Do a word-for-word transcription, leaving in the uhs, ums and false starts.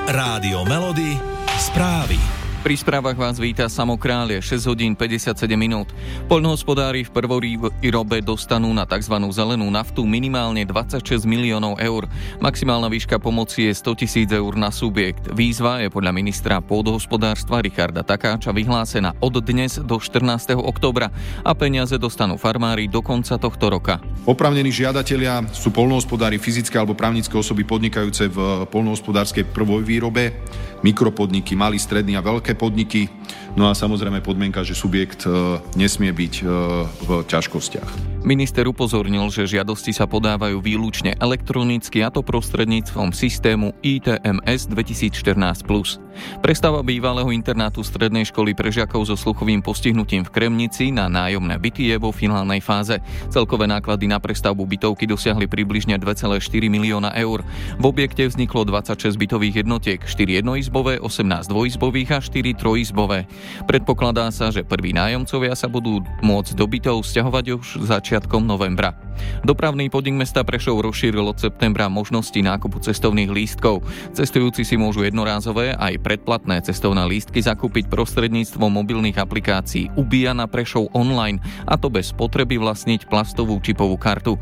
Rádio Melody, správy. Pri správach vás víta Samo Kráľ, je šesť hodín päťdesiatsedem minút. Poľnohospodári v prvovýrobe dostanú na tzv. Zelenú naftu minimálne dvadsaťšesť miliónov eur. Maximálna výška pomoci je sto tisíc eur na subjekt. Výzva je podľa ministra pôdohospodárstva Richarda Takáča vyhlásená od dnes do štrnásteho októbra a peniaze dostanú farmári do konca tohto roka. Oprávnení žiadatelia sú poľnohospodári, fyzické alebo právnické osoby podnikajúce v poľnohospodárskej prvovýrobe, mikropodniky, malý, stredný a veľké podniky. No a samozrejme podmienka, že subjekt e, nesmie byť e, v ťažkostiach. Minister upozornil, že žiadosti sa podávajú výlučne elektronicky, a to prostredníctvom systému í té em es dvetisícštrnásť plus. Prestavba bývalého internátu strednej školy pre žiakov so sluchovým postihnutím v Kremnici na nájomné byty je vo finálnej fáze. Celkové náklady na prestavbu bytovky dosiahli približne dva celé štyri milióna eur. V objekte vzniklo dvadsaťšesť bytových jednotiek, štyri jednoizbové, osemnásť dvojizbových a štyri trojizbové. Predpokladá sa, že prví nájomcovia sa budú môcť do bytov sťahovať už začiatkom novembra. Dopravný podnik mesta Prešov rozšíril od septembra možnosti nákupu cestovných lístkov. Cestujúci si môžu jednorázové aj predplatné cestovné lístky zakúpiť prostredníctvom mobilných aplikácií Ubia na Prešov online, a to bez potreby vlastniť plastovú čipovú kartu.